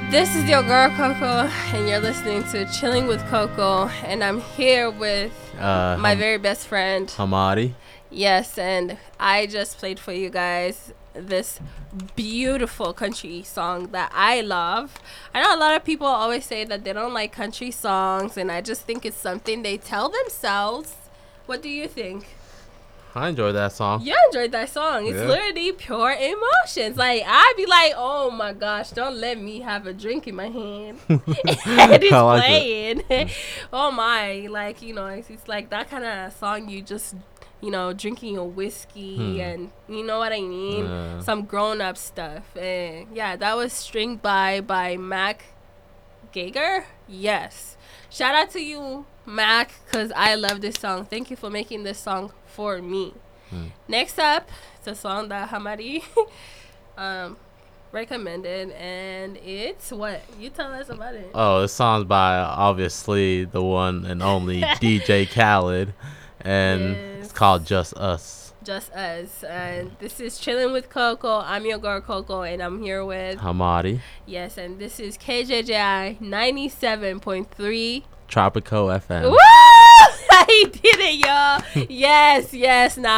This is your girl Coco, and you're listening to Chilling with Coco, and I'm here with my very best friend Hamadi. Yes, and I just played for you guys this beautiful country song that I love. I know a lot of people always say that they don't like country songs, and I just think it's something they tell themselves. What do you think? I enjoyed that song. You enjoyed that song. It's literally pure emotions. Like, I'd be like, oh my gosh, don't let me have a drink in my hand. And it's like playing. Oh my. Like, you know, it's like that kind of song you just, you know, drinking your whiskey and you know what I mean? Some grown up stuff. And yeah, that was String by Mac Gager. Yes. Shout out to you, Mac, because I love this song. Thank you for making this song for me. Next up, it's a song that Hamadi recommended, and it's what? You tell us about it. Oh, this song's by obviously the one and only DJ Khaled, and it's called Just Us. Just Us. And this is Chilling with Coco. I'm your girl Coco, and I'm here with Hamadi. Yes, and this is KJJI 97.3 Tropico FM. Woo! He did it, y'all. Yes. Now